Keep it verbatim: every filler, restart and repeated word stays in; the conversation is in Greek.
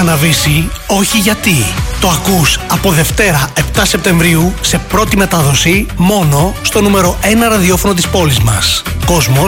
Μαναβίση, όχι γιατί. Το ακούς από Δευτέρα επτά Σεπτεμβρίου σε πρώτη μετάδοση μόνο στο νούμερο ένα ραδιόφωνο της πόλης μας. Κόσμος